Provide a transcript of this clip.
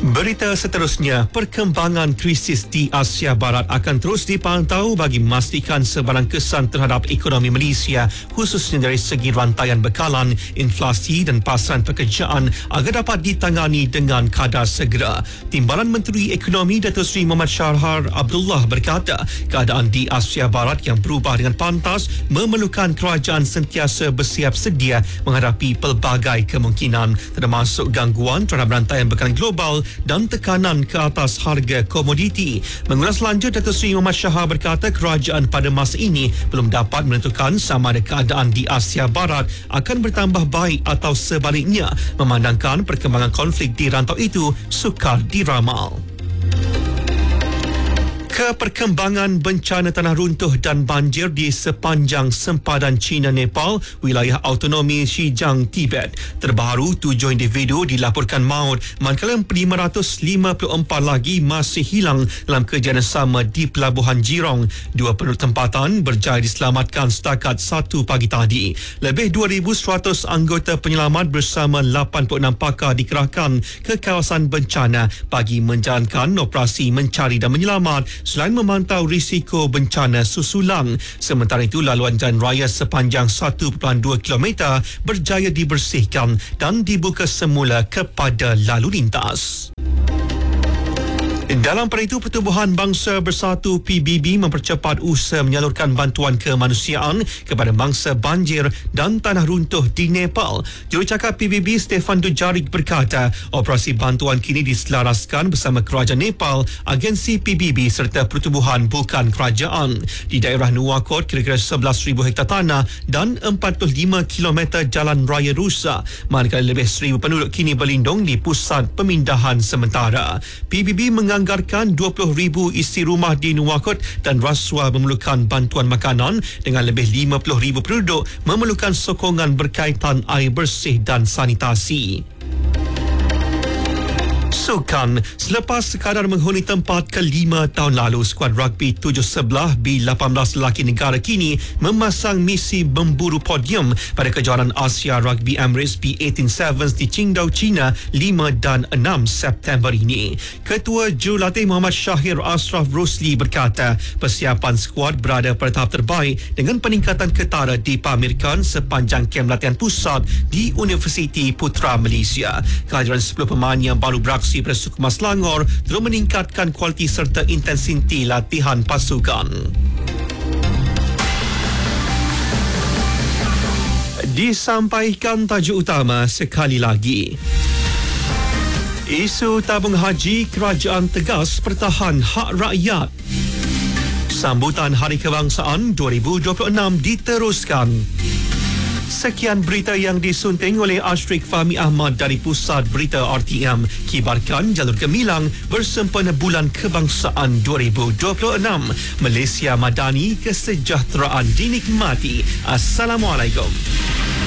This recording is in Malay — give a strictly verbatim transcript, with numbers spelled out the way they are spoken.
Berita seterusnya, perkembangan krisis di Asia Barat akan terus dipantau bagi memastikan sebarang kesan terhadap ekonomi Malaysia, khususnya dari segi rantaian bekalan, inflasi dan pasaran pekerjaan agar dapat ditangani dengan kadar segera. Timbalan Menteri Ekonomi Datuk Seri Muhammad Shahar Abdullah berkata, keadaan di Asia Barat yang berubah dengan pantas memerlukan kerajaan sentiasa bersiap sedia menghadapi pelbagai kemungkinan, termasuk gangguan terhadap rantaian bekalan global dan tekanan ke atas harga komoditi. Mengulas lanjut, Datuk Seri Muhammad Shahar berkata kerajaan pada masa ini belum dapat menentukan sama ada keadaan di Asia Barat akan bertambah baik atau sebaliknya, memandangkan perkembangan konflik di rantau itu sukar diramal. Keperkembangan bencana tanah runtuh dan banjir di sepanjang sempadan China-Nepal, wilayah autonomi Xinjiang, Tibet. Terbaru, tujuh individu dilaporkan maut, manakala lima ratus lima puluh empat lagi masih hilang dalam kejadian sama di Pelabuhan Jirong. Dua penduduk tempatan berjaya diselamatkan setakat satu pagi tadi. Lebih dua ribu seratus anggota penyelamat bersama lapan puluh enam pakar dikerahkan ke kawasan bencana bagi menjalankan operasi mencari dan menyelamat selain memantau risiko bencana susulan. Sementara itu, laluan jalan raya sepanjang satu perpuluhan dua kilometer berjaya dibersihkan dan dibuka semula kepada lalu lintas. Dalam pada itu, Pertubuhan Bangsa Bersatu P B B mempercepat usaha menyalurkan bantuan kemanusiaan kepada bangsa banjir dan tanah runtuh di Nepal. Jurucakap P B B Stefan Dujarric berkata, operasi bantuan kini diselaraskan bersama kerajaan Nepal, agensi P B B serta pertubuhan bukan kerajaan. Di daerah Nuwakot, kira-kira sebelas ribu hektar tanah dan empat puluh lima kilometer jalan raya rusak, manakala lebih seribu penduduk kini berlindung di pusat pemindahan sementara. P B B menganggarkan dua puluh ribu isi rumah di Nuwakot dan Rasuah memerlukan bantuan makanan, dengan lebih lima puluh ribu penduduk memerlukan sokongan berkaitan air bersih dan sanitasi. Sukan. Selepas sekadar menghuni tempat kelima tahun lalu, skuad rugby tujuh sebelah B lapan belas lelaki negara kini memasang misi memburu podium pada kejuaraan Asia Rugby Emirates B lapan Sevens di Qingdao, China lima dan enam September ini. Ketua Jurulatih Muhammad Syahir Ashraf Rosli berkata, persiapan skuad berada pada tahap terbaik dengan peningkatan ketara dipamerkan sepanjang kem latihan pusat di Universiti Putra Malaysia. Kehadiran sepuluh pemain yang baru beraksi pada Sukma Selangor terus meningkatkan kualiti serta intensiti latihan pasukan. Disampaikan tajuk utama sekali lagi. Isu tabung haji, kerajaan tegas pertahan hak rakyat. Sambutan Hari Kebangsaan dua ribu dua puluh enam diteruskan. Sekian berita yang disunting oleh Ashrik Fahmi Ahmad dari Pusat Berita R T M. Kibarkan jalur gemilang bersempena Bulan Kebangsaan dua ribu dua puluh enam. Malaysia Madani, kesejahteraan dinikmati. Assalamualaikum.